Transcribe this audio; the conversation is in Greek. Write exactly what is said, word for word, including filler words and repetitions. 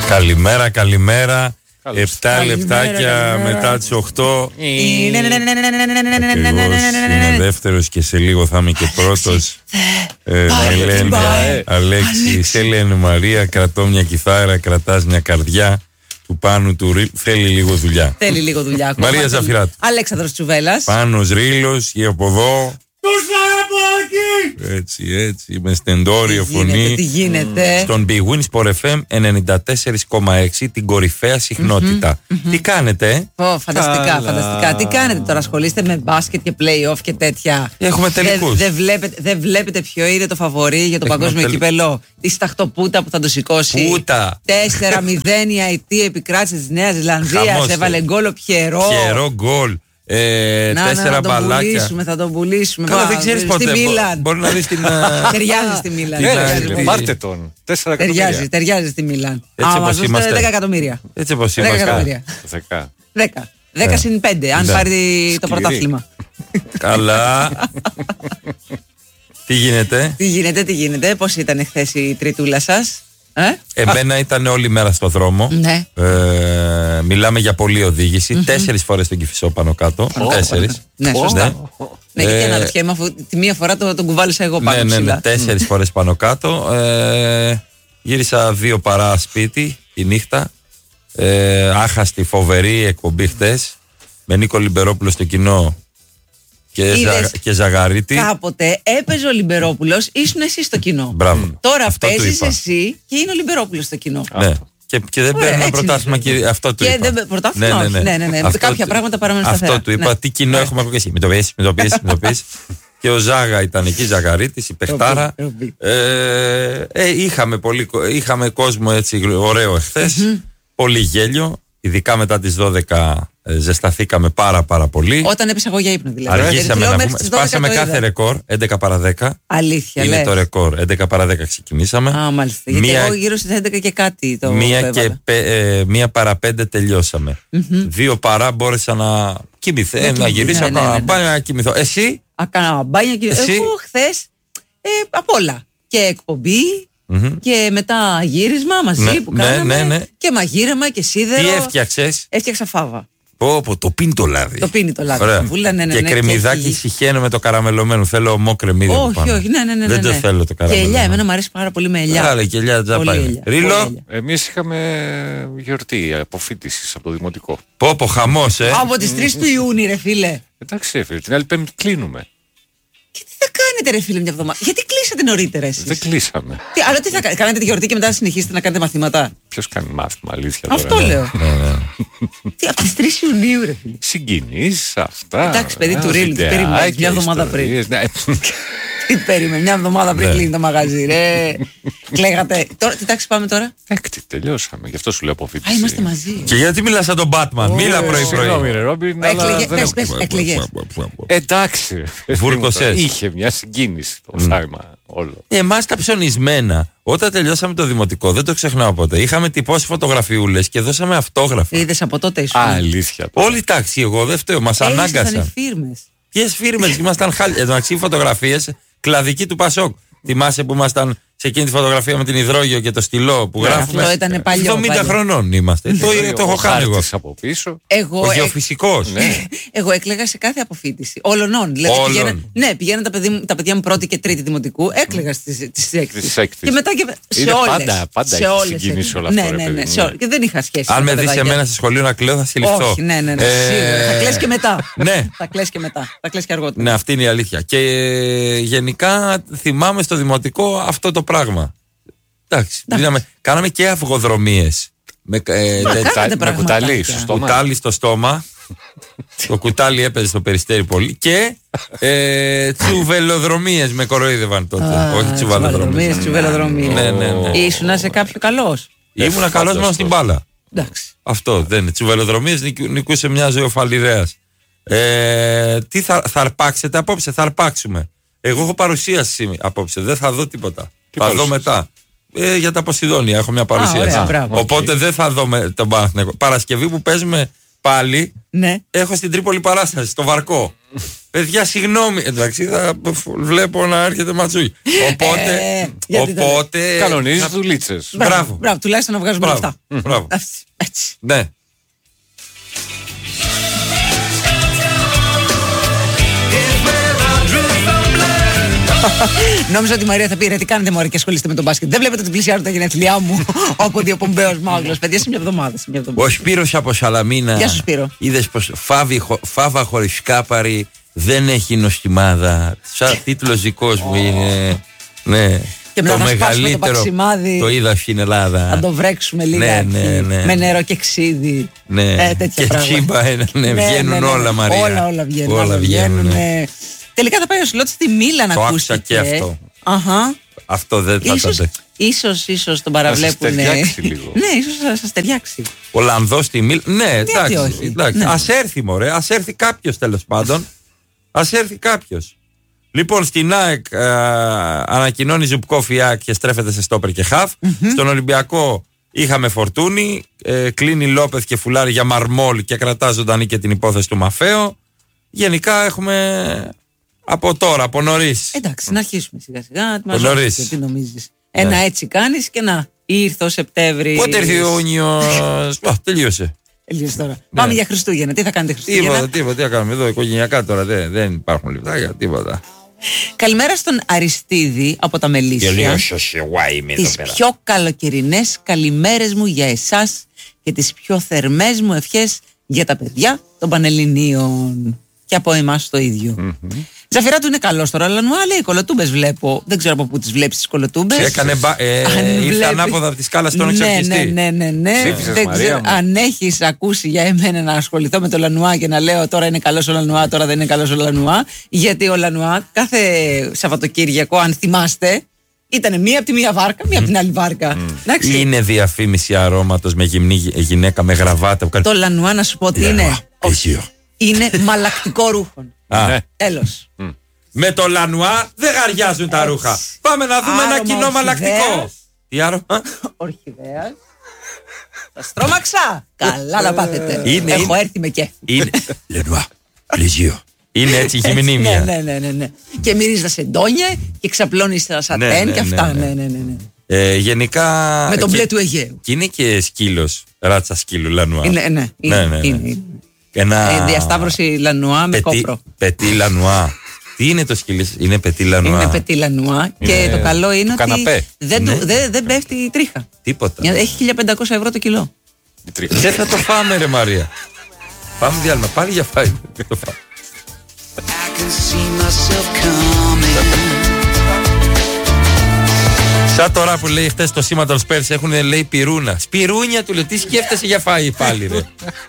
Καλημέρα, καλημέρα. Επτά λεπτάκια μετά τις οκτώ. Είναι δεύτερος και σε λίγο θα είμαι και πρώτος. Ελένη, Αλέξη, Ελένη Μαρία, κρατώ μια κιθάρα, κρατάς μια καρδιά. Του Πάνου του Ρίλου. Θέλει λίγο δουλειά. Θέλει λίγο δουλειά. Μαρία Ζαφυράτου. Αλέξανδρος Τσουβέλλας. Πάνος Ρήλος και από εδώ. Έτσι, έτσι, με στεντόριο φωνή. Τι γίνεται. Στον Big Win Sport εφ εμ ενενήντα τέσσερα κόμμα έξι, την κορυφαία συχνότητα. Mm-hmm, mm-hmm. Τι κάνετε? Oh, φανταστικά, Καλά. φανταστικά. Τι κάνετε τώρα, ασχολείστε με μπάσκετ και play-off και τέτοια? Έχουμε τελικούς. Δεν δε βλέπετε, δε βλέπετε ποιο είναι το φαβορί για το Έχουμε παγκόσμιο τελ... κύπελο? Τη σταχτοπούτα που θα το σηκώσει. Πούτα. τέσσερα μηδέν η Αιτή επικράτησε τη Νέα Ζηλανδία. Έβαλε γκολ ο Πιερό. Πιερό γκολ. Ε, να, τέσσερα να, να μπαλάκια. Τον πουλήσουμε, θα τον πουλήσουμε. Καλά, δεν ξέρεις ποτέ. Στη Μίλαν. Μπορεί να δεις την. Ταιριάζει στη Μίλαν. Πάρτε τον. τέσσερα εκατομμύρια. εκατομμύρια. Ταιριάζει στη Μίλαν. Έτσι όπως είμαστε. δέκα εκατομμύρια. Έτσι όπως είμαστε. δέκα. δέκα συν πέντε, αν πάρει το πρωτάθλημα. Καλά. Τι γίνεται? Τι γίνεται, τι γίνεται. Πώς ήταν χθες η τριτούλα σας? Ε? Εμένα ήταν όλη μέρα στο δρόμο. Ναι. ε, Μιλάμε για πολλή οδήγηση. Mm-hmm. Τέσσερις φορές τον Κηφισό πάνω κάτω. Oh, Τέσσερις. Ναι, σωστά. Ναι, γιατί αναρωτιέμαι, αφού τη μία φορά το, τον κουβάλισα εγώ πάνω. Ναι, ναι, ναι, τέσσερις mm. φορές πάνω κάτω. ε, Γύρισα δύο παρά σπίτι η νύχτα. ε, Άχαστη φοβερή εκπομπή χτες με Νίκο Λιμπερόπουλο στο κοινό και, ζα, και Ζαγαρίτη. Κάποτε έπαιζε ο Λιμπερόπουλος, ήσουν εσύ στο κοινό. Μπράβο. Τώρα παίζεις εσύ και είναι ο Λιμπερόπουλος στο κοινό. Ναι. Και, και δεν παίρνει ένα πρωτάθλημα. Και αυτό του και είπα. Δεν, πρωτάθλημα, ναι, ναι, ναι. ναι, ναι. Αυτό, κάποια πράγματα παραμένουν σταθερά. Αυτό του είπα. Ναι. Τι κοινό έχουμε εγώ και εσύ. Μην το πεις, μην το πεις, μην το πεις. Και ο Ζάγα ήταν εκεί, Ζαγαρίτης, η παιχτάρα. ε, ε, είχαμε, πολύ, είχαμε κόσμο έτσι ωραίο εχθές. Mm-hmm. Πολύ γέλιο. Ειδικά μετά τις δώδεκα ε, ζεσταθήκαμε πάρα πάρα πολύ. Όταν έπεσα εγώ για ύπνο δηλαδή. Αργήσαμε να πούμε. Σπάσαμε κάθε ρεκόρ έντεκα παρά δέκα. Αλήθεια. Είναι λες. το ρεκόρ. έντεκα παρά δέκα ξεκινήσαμε. Α, μάλιστα. Μία, γιατί εγώ γύρω στις έντεκα και κάτι το μία, και πε, ε, μία παρά πέντε τελειώσαμε. Mm-hmm. Δύο παρά μπόρεσα να κοιμηθώ. Ε, να γυρίσω, ναι, ναι, ναι, ναι. Πάω να κοιμηθώ. Εσύ? Ακάνα μπάνια και εσύ? Εγώ χθες ε, απ' όλα. Και εκπομπή. Mm-hmm. Και μετά γύρισμα μαζί ναι, που κάναμε. Ναι, ναι, ναι. Και μαγείρεμα και σίδερο. Τι έφτιαξες? Έφτιαξα φάβα. Πω, πω, το πίνει το λάδι. Το πίνει το λάδι. Βούλα, ναι, ναι, και ναι, κρεμμυδάκι συχαίνω με το καραμελωμένο. Θέλω ομό κρεμμύδι. Όχι, όχι, ναι, ναι, ναι, δεν ναι. το θέλω το καραμελωμένο. Και ελιά, εμένα μου αρέσει πάρα πολύ με ελιά. Άρα και ελιά τζάπα. Ρίλο. Εμείς είχαμε γιορτή αποφοίτησης από το δημοτικό. Πω, πω, χαμός, ε. Από τις τρεις του Ιούνιου, ρε φίλε. Εντάξει, φίλε, την άλλη Πέμπτη κλείνουμε. Και τι θα κάνετε, ρε φίλε, μια εβδομάδα? Γιατί κλείσατε νωρίτερα εσείς? Δεν κλείσαμε. Τι, αλλά τι θα κάνετε, κάνετε τη γιορτή και μετά συνεχίσετε να κάνετε μαθήματα? Ποιος κάνει μάθημα, αλήθεια? Αυτό τώρα, λέω. Ναι, ναι. Τι, από τις τρεις Ιουνίου, ρε φίλε. Συγκινείς αυτά. Εντάξει, παιδί του Ρίλου, τι περιμένεις μια εβδομάδα πριν? Τι περίμενε, μια εβδομάδα πριν κλείνει το μαγαζί, ρε. Κλαίγατε. Τώρα, τι τάξη πάμε τώρα? Έκτη, τελειώσαμε. Γι' αυτό σου λέω αποφύτιση. Α, είμαστε μαζί. Και γιατί μιλάς σαν τον Batman? Μίλα πρωί-πρωί. Συγγνώμη, ρε Ρόμπιν. Εκλεγές. Εντάξει. Βούρκωσες. Είχε μια συγκίνηση το φάγμα όλο. Εμάς τα ψωνισμένα, όταν τελειώσαμε το δημοτικό, δεν το ξεχνάω ποτέ. Είχαμε τυπώσει φωτογραφιούλες και δώσαμε αυτόγραφα. Είδες από τότε ήσουν? Αλήθεια. Όλη τάξη, εγώ δεν φταίω, μας ανάγκασαν. Ήσασταν φίρμες. Ποιες φίρμες? Ήμασταν χάλια. Εντάξει, φωτογραφίες κλαδική του Πασόκ. Θυμάσαι που ήμασταν σε εκείνη τη φωτογραφία με την υδρόγειο και το στυλό που γράφουμε? Αυτό ήταν παλιό. εβδομήντα χρονών είμαστε. Το, το έχω κάνει εγώ. Από πίσω. Εγώ, ο γεωφυσικός. Ναι. Εγώ έκλαιγα σε κάθε αποφοίτηση. Όλων. Δηλαδή, πηγαίνα, ναι, πηγαίναν τα, παιδί, τα παιδιά μου πρώτη και τρίτη δημοτικού, έκλαιγα στις έκτης. Και μετά και σε όλες. Πάντα, πάντα σε όλες. Συγκινήσει όλα ναι, αυτά. Ναι, ναι, ναι, σε και δεν είχα σχέση. Αν με δεις εμένα στο σχολείο να κλαίω, θα συλληφθώ. Όχι, ναι, ναι, ναι. Ε... Θα κλαις και μετά. Ναι. Θα κλαις και μετά. Θα κλαις και αργότερα. Ναι, αυτή είναι η αλήθεια. Και γενικά θυμάμαι στο δημοτικό αυτό το πράγμα. Εντάξει, δίναμε, κάναμε και αυγοδρομίες. Με, ε, Μα, τε, με κουτάλι στο στόμα. Κουτάλι στο στόμα. Το κουτάλι έπαιζε στο Περιστέρι πολύ. Και ε, τσουβελοδρομίες με κοροϊδεύαν τότε. Α, όχι τσουβαλοδρομίες. Τσουβελοδρομίες. Ναι, ναι, ναι. Ήσουνα σε κάποιο καλός? Ήμουνα καλός μόνο στην μπάλα. Εντάξει. Αυτό δεν είναι. Τσουβελοδρομίες νικούσε μια ζωοφαλιρέας. Ε, τι θα, θα αρπάξετε απόψε? Θα αρπάξουμε. Εγώ έχω παρουσίαση απόψε. Δεν θα δω τίποτα. Τι θα δω μετά. Ε, για τα Ποσειδόνια έχω μια παρουσίαση. Α, ωραία, οπότε okay. δεν θα δω με τον Παναθηναϊκό. Παρασκευή που παίζουμε πάλι, ναι. έχω στην Τρίπολη παράσταση, στο Βαρκό. Παιδιά, συγγνώμη. Εντάξει, θα βλέπω να έρχεται ματσούγι. Οπότε. Ε, οπότε κανονίζει θα... δουλίτσες. Μπράβο. Μπράβο, τουλάχιστον να βγάζουμε μπράβο. αυτά. Μπράβο. Έτσι. Ναι. Νόμιζα ότι η Μαρία θα πει: ρε, τι κάνετε, μωρέ, και ασχολείστε με τον μπάσκετ. Δεν βλέπετε ότι πλησιάζουν τα γενέθλιά μου. Όποτε ο Πομπέος Μάγλος. Παιδιά, σε μια εβδομάδα. Ο Σπύρος από Σαλαμίνα. Γεια σου, Σπύρο. Είδες πως φάβα χωρίς κάπαρη δεν έχει νοστιμάδα. Σαν τίτλος δικός μου είναι. Ναι. Και το μεγαλύτερο το, το είδα στην Ελλάδα. Να το βρέξουμε λίγα. Ναι, ναι, ναι. Με νερό και ξύδι. Ναι. Ε, τέτοια και τσίμπα, ναι, ναι, βγαίνουν ναι, ναι, όλα, Μαρία. Όλα, όλα βγαίνουν. Όλα βγαίνουν. Ναι. Τελικά θα πάει ο Σλότ στη Μίλαν, το ακούστηκε. άκουσα και αυτό. Αχα. Αυτό δεν θα ίσως, ήταν. Ίσως, ίσως τον παραβλέπουν. Να σας ταιριάξει λίγο. Ναι, ίσως θα σας ταιριάξει. Ολλανδός στη Μίλαν. Ναι, εντάξει. όχι. εντάξει. Ναι. Ας έρθει, μωρέ. Ας έρθει κάποιος τέλος πάντων. Ας έρθει κάποιος. Λοιπόν, στην ΑΕΚ ε, ανακοινώνει Ζουμπκόφ η ΑΕΚ και στρέφεται σε στόπερ και χαφ. Mm-hmm. Στον Ολυμπιακό είχαμε Φορτούνη. Ε, κλείνει Λόπεθ και Φουλάρη για Μαρμόλ και κρατά ζωντανή και την υπόθεση του Μαφέο. Γενικά έχουμε από τώρα, από νωρίς. Εντάξει, να αρχίσουμε σιγά σιγά. Από νωρίς. Τι νομίζεις. Ένα ναι. Έτσι κάνεις και να ήρθε ο Σεπτέμβρη. Πότε ήρθε ο Ιούνιος. Τελείωσε. Τελείωσε τώρα. Ναι. Πάμε για Χριστούγεννα. Τι θα κάνετε Χριστούγεννα. Τίποτα, τίποτα. Τι θα κάνουμε εδώ, οικογενειακά τώρα. Δεν, δεν υπάρχουν λεπτάκια, τίποτα. Καλημέρα στον Αριστίδη από τα Μελίσια. Τις πιο καλοκαιρινές καλημέρες μου για εσάς και τις πιο θερμές μου ευχές για τα παιδιά των Πανελληνίων. Και από εμάς το ίδιο. Mm-hmm. Ζαφυρά του είναι καλός τώρα, αλλά μου λέει κολοτούμπες βλέπω. Δεν ξέρω από πού τις βλέπεις τις κολοτούμπες. Έκανε μπα, ε, ήρθε ανάποδα από τη σκάλα στον εξορκιστή. Ναι, ναι, ναι, ναι. Ψήφισες, δεν Μαρία ξέρω μου. αν έχεις ακούσει για εμένα να ασχοληθώ με το Λανουά και να λέω τώρα είναι καλός ο Λανουά, τώρα δεν είναι καλός ο Λανουά. Γιατί ο Λανουά κάθε Σαββατοκύριακο, αν θυμάστε, ήταν μία από τη μία βάρκα, μία από την άλλη βάρκα. Mm. Είναι διαφήμιση αρώματος με γυμνή γυναίκα με γραβάτα. Το Λανουά, να σου πω τι είναι. Είναι μαλακτικό ρούχο. Τέλος. Mm. Με το Λανουά δεν γαριάζουν τα ρούχα. Πάμε να δούμε ένα κοινό μαλακτικό. Τι άρωμα? Ορχιδέας. Τα στρώμαξα. Καλά να πάθετε. Είναι, Έχω είναι, έρθει με κέφι. Είναι Λανουά, πλεζίο. Είναι έτσι γυμνήμια. Ναι, ναι, ναι, ναι. Και μυρίζει τα σεντόνια και ξαπλώνει στα σατέν ναι, ναι, και αυτά. ναι, ναι, ναι, ναι, ναι. Ε, γενικά. Με τον και, μπλε του Αιγαίου. Και είναι και σκύλος. Ράτσα σκύλου Λανουά. Είναι, ναι, είναι, ναι, ναι, ναι. είναι. Ένα... Ε, διασταύρωση Λανουά με πετί, κόπρο. Πετί Λανουά. Τι είναι το σκύλι, είναι πετί Λανουά. Είναι πετί Λανουά και είναι... το καλό είναι ότι καναπέ. δεν, ναι. του, δεν, δεν πέφτει η τρίχα. Τίποτα. Έχει χίλια πεντακόσια ευρώ το κιλό. Δεν θα το φάμε ρε Μαρία. Πάμε διάλειμμα, πάλι για φάει. Το φάμε. Σαν τώρα που λέει χτες το σήμα των Σπέρς έχουν λέει πυρούνα. Σπυρούνια του λέει, τι σκέφτεσαι για φάει πάλι ρε.